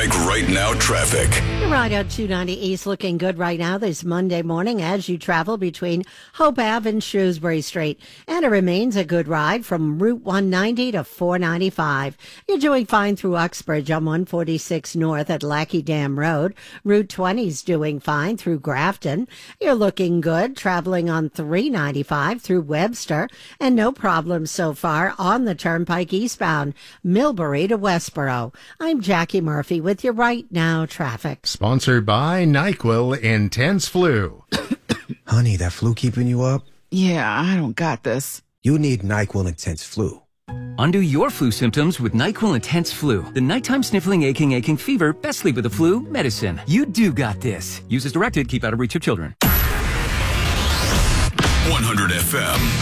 Mike right now traffic. Your ride out 290 East looking good right now this Monday morning as you travel between Hope Ave and Shrewsbury Street. And it remains a good ride from Route 190 to 495. You're doing fine through Uxbridge on 146 North at Lackey Dam Road. Route 20's doing fine through Grafton. You're looking good traveling on 395 through Webster. And no problems so far on the Turnpike eastbound, Millbury to Westboro. I'm Jackie Murphy with your Right Now traffic. Sponsored by NyQuil Intense Flu. Honey, that flu keeping you up? Yeah, I don't got this. You need NyQuil Intense Flu. Undo your flu symptoms with NyQuil Intense Flu. The nighttime sniffling, aching fever, best sleep with the flu medicine. You do got this. Use as directed. Keep out of reach of children. 100 FM.